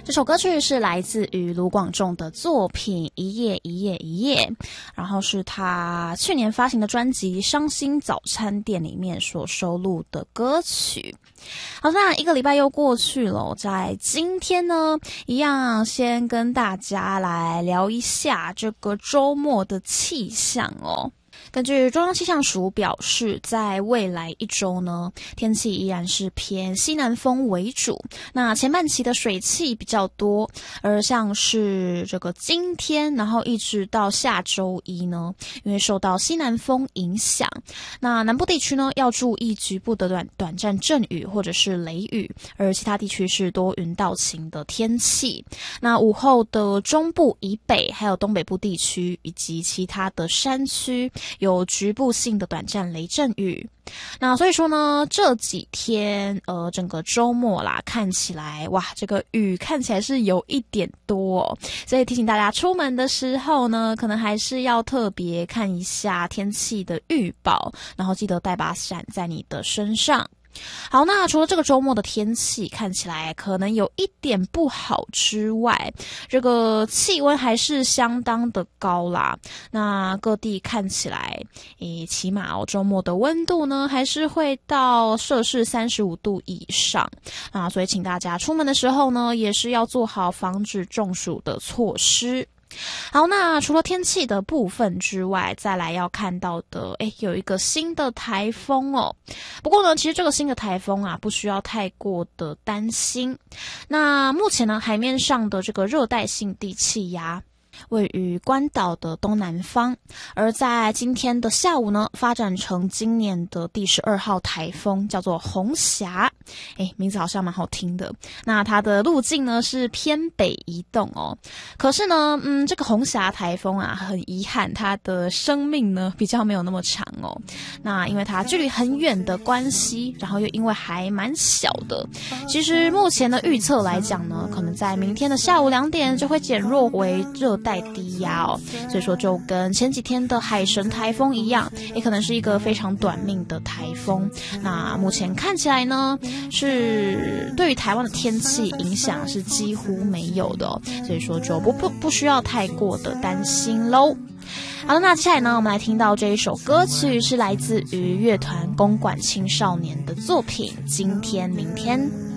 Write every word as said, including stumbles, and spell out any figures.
这首歌曲是来自于卢广仲的作品《一夜一夜一夜》，然后是他去年发行的专辑《伤心早餐店》里面所收录的歌曲。好，那一个礼拜又过去了，在今天呢，一样先跟大家来聊一下这个周末的气象哦。根据中央气象署表示，在未来一周呢，天气依然是偏西南风为主。那前半期的水汽比较多，而像是这个今天，然后一直到下周一呢，因为受到西南风影响，那南部地区呢要注意局部的短短暂阵雨或者是雷雨，而其他地区是多云到晴的天气。那午后的中部以北，还有东北部地区以及其他的山区，有局部性的短暂雷阵雨。那所以说呢，这几天呃整个周末啦，看起来哇，这个雨看起来是有一点多哦，所以提醒大家出门的时候呢，可能还是要特别看一下天气的预报，然后记得带把伞在你的身上。好，那除了这个周末的天气看起来可能有一点不好之外，这个气温还是相当的高啦。那各地看起来诶，起码哦，周末的温度呢还是会到摄氏三十五度以上啊，所以请大家出门的时候呢，也是要做好防止中暑的措施。好，那除了天气的部分之外，再来要看到的，诶，有一个新的台风哦。不过呢，其实这个新的台风啊，不需要太过的担心。那目前呢，海面上的这个热带性低气压位于关岛的东南方，而在今天的下午呢，发展成今年的第十二号台风，叫做红霞。诶，名字好像蛮好听的。那它的路径呢是偏北移动哦。可是呢，嗯，这个红霞台风啊，很遗憾，它的生命呢比较没有那么长哦。那因为它距离很远的关系，然后又因为还蛮小的，其实目前的预测来讲呢，可能在明天的下午两点就会减弱为热带低压哦，所以说就跟前几天的海神台风一样，也可能是一个非常短命的台风。那目前看起来呢，是对于台湾的天气影响是几乎没有的哦，所以说就不不不需要太过的担心喽。好了，那接下来呢，我们来听到这一首歌曲是来自于乐团公馆青少年的作品《今天明天》。